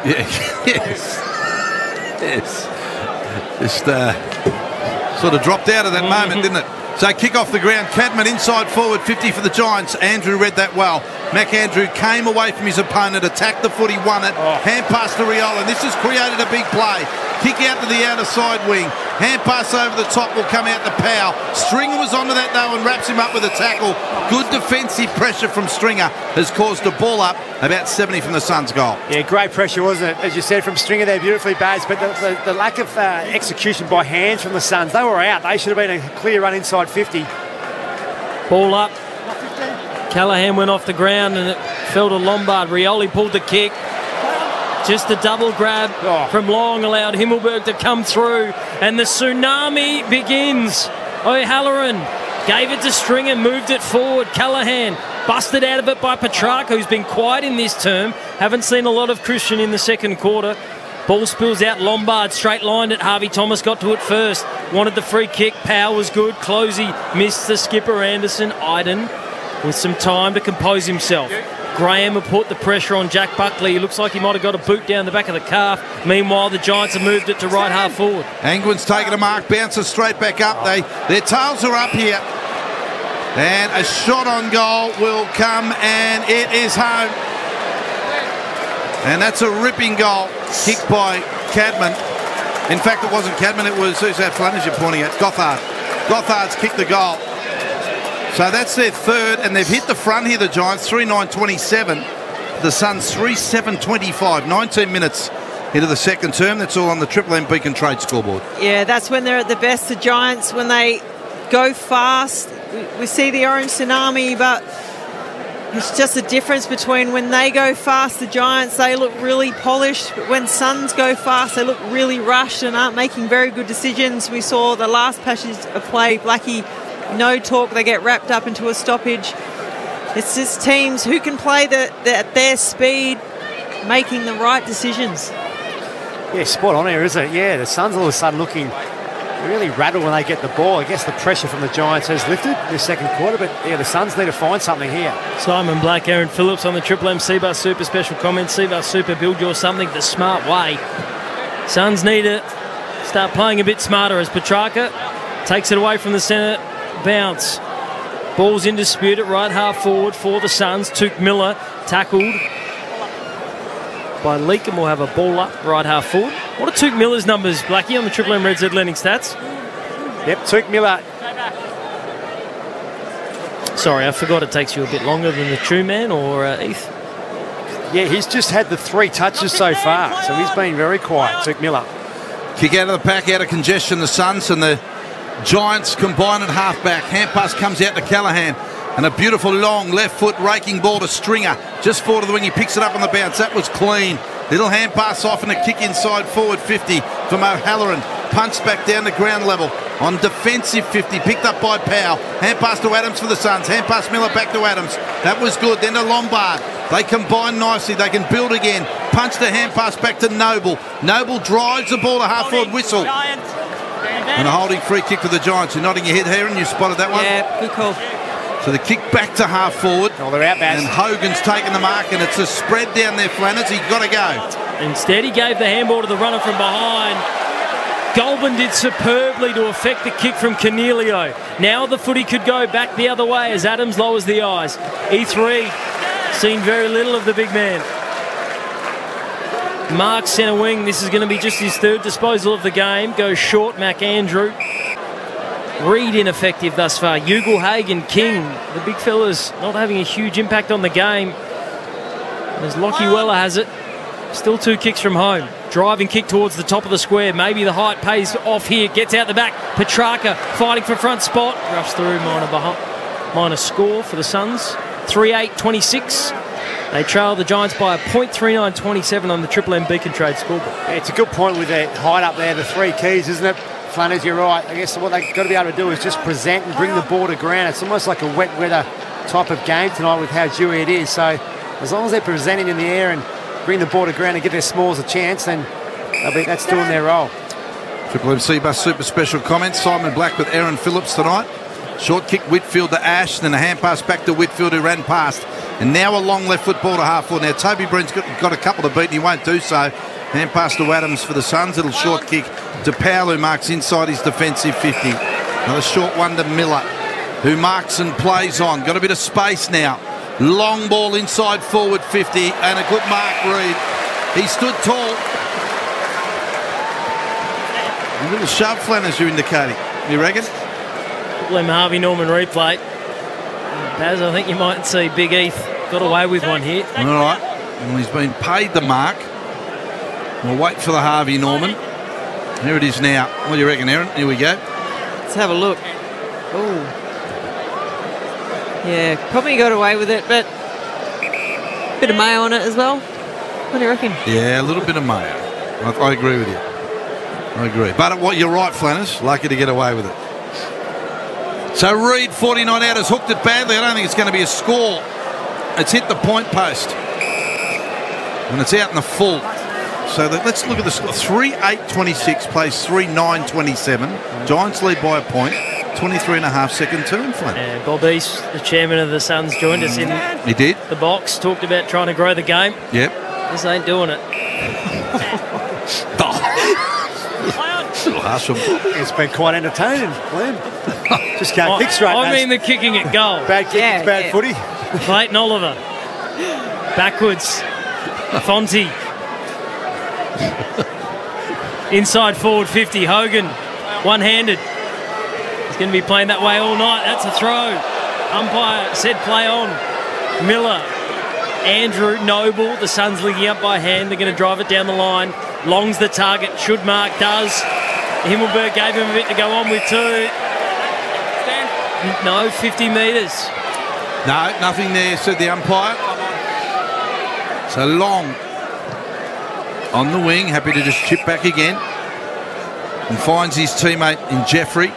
Yeah, yes. Just sort of dropped out of that moment, didn't it? So kick off the ground. Cadman inside forward, 50 for the Giants. Andrew read that well. McAndrew came away from his opponent, attacked the foot, he won it. Hand pass to Riola, and this has created a big play. Kick out to the outer side wing. Hand pass over the top will come out to Powell. Stringer was onto that though and wraps him up with a tackle. Good defensive pressure from Stringer has caused a ball up about 70 from the Suns' goal. Yeah, great pressure, wasn't it? As you said, from Stringer there, beautifully based, but the lack of execution by hands from the Suns, they were out. They should have been a clear run inside 50. Ball up. Callaghan went off the ground and it fell to Lombard. Rioli pulled the kick. Just a double grab from Long allowed Himmelberg to come through. And the tsunami begins. O'Halloran gave it to Stringer, moved it forward. Callaghan busted out of it by Petrarca, who's been quiet in this term. Haven't seen a lot of Christian in the second quarter. Ball spills out. Lombard straight lined it. Harvey Thomas got to it first. Wanted the free kick. Powell was good. Closey missed the skipper Anderson. Iden with some time to compose himself. Graham have put the pressure on Jack Buckley. He looks like he might have got a boot down the back of the calf. Meanwhile, the Giants have moved it to right half forward. Angwin's taken a mark, bounces straight back up. Their tails are up here. And a shot on goal will come, and it is home. And that's a ripping goal, kicked by Cadman. In fact, it wasn't Cadman, it was, who's that Flanagan pointing at? Gothard. Gothard's kicked the goal. So that's their third, and they've hit the front here, the Giants, 3-9-27. The Suns, 3-7-25. 19 minutes into the second term. That's all on the Triple M Beacon Trade scoreboard. Yeah, that's when they're at the best, the Giants, when they go fast. We see the orange tsunami, but it's just a difference between when they go fast, the Giants, they look really polished. But when Suns go fast, they look really rushed and aren't making very good decisions. We saw the last passage of play, Blackie, no talk, they get wrapped up into a stoppage. It's just teams who can play at their speed, making the right decisions. Yeah, spot on here, isn't it? Yeah, the Suns all of a sudden looking really rattled when they get the ball. I guess the pressure from the Giants has lifted this second quarter, but yeah, the Suns need to find something here. Simon Black, Aaron Phillips on the Triple M Seabus Super special comments. Seabus Super, build your something the smart way. Suns need to start playing a bit smarter as Petrarca takes it away from the centre. Bounce. Ball's in dispute at right half forward for the Suns. Tuke Miller tackled by Leakham. Will have a ball up right half forward. What are Tuke Miller's numbers, Blackie, on the Triple M Red Z Lending stats? Yep, Tuke Miller. Sorry, I forgot it takes you a bit longer than the True Man or Heath. Yeah, he's just had the 3 touches so far, so he's been very quiet, Tuke Miller. Kick out of the pack, out of congestion, the Suns, and the Giants combine at half-back. Hand pass comes out to Callaghan. And a beautiful long left foot raking ball to Stringer. Just forward of the wing, he picks it up on the bounce. That was clean. Little hand pass off and a kick inside forward 50 from O'Halloran. Punch back down to ground level on defensive 50. Picked up by Powell. Hand pass to Adams for the Suns. Hand pass Miller back to Adams. That was good. Then to Lombard. They combine nicely. They can build again. Punch the hand pass back to Noble. Noble drives the ball to half forward whistle. And a holding free kick for the Giants. You're nodding your head here and you spotted that one? Yeah, good call. So the kick back to half forward. Oh, they're out, Bass. And Hogan's taken the mark, and it's a spread down there, Flanners. He's got to go. Instead, he gave the handball to the runner from behind. Goulburn did superbly to affect the kick from Cornelio. Now the footy could go back the other way as Adams lowers the eyes. E3 seen very little of the big man. Mark centre wing. This is going to be just his third disposal of the game. Goes short, McAndrew. Reed ineffective thus far. Ugle-Hagan, King. The big fella's not having a huge impact on the game. As Lockie Weller has it. Still 2 kicks from home. Driving kick towards the top of the square. Maybe the height pays off here. Gets out the back. Petrarca fighting for front spot. Rush through. Minor score for the Suns. 3-8-26. They trail the Giants by a .3927 on the Triple M Beacon Trade scoreboard. Yeah, it's a good point with their height up there. The 3 keys, isn't it? Flanners, you're right. I guess what they've got to be able to do is just present and bring the ball to ground. It's almost like a wet weather type of game tonight with how dewy it is. So as long as they're presenting in the air and bring the ball to ground and give their smalls a chance, then that's doing their role. Triple M Seabus Super Special comments. Simon Black with Aaron Phillips tonight. Short kick Whitfield to Ash, then a hand pass back to Whitfield who ran past. And now a long left foot ball to half forward. Now Toby Breen's got a couple to beat and he won't do so. Hand pass to Adams for the Suns. Little short kick to Powell who marks inside his defensive 50. Another short one to Miller who marks and plays on. Got a bit of space now. Long ball inside forward 50 and a good mark Reed. He stood tall. A little shove, Flanners, you're indicating. You reckon? Them Harvey Norman replay. Baz, I think you might see Big Heath got away with one here. All right. Well, he's been paid the mark. We'll wait for the Harvey Norman. Here it is now. What do you reckon, Aaron? Here we go. Let's have a look. Oh. Yeah, probably got away with it, but a bit of mayo on it as well. What do you reckon? Yeah, a little bit of mayo. I agree with you. I agree. But what you're right, Flanners. Lucky to get away with it. So Reed, 49 out, has hooked it badly. I don't think it's going to be a score. It's hit the point post. And it's out in the full. So let's look at this. 3-8-26 plays 3-9-27. Giants lead by a point. 23 and a half second turn, Flynn. Yeah, Bob East, the chairman of the Suns, joined us in he did. The box, talked about trying to grow the game. Yep. This ain't doing it. It's been quite entertaining, Glenn. Just can't kick straight. I mean the kicking at goal. Bad kick, bad footy. Clayton Oliver. Backwards. Fonzie. Inside forward 50. Hogan. One-handed. He's going to be playing that way all night. That's a throw. Umpire said play on. Miller. Andrew Noble. The Suns linking up by hand. They're going to drive it down the line. Long's the target. Should mark. Does. Himmelberg gave him a bit to go on with too. No, 50 metres. No, nothing there, said the umpire. So Long on the wing, happy to just chip back again. And finds his teammate in Jeffrey.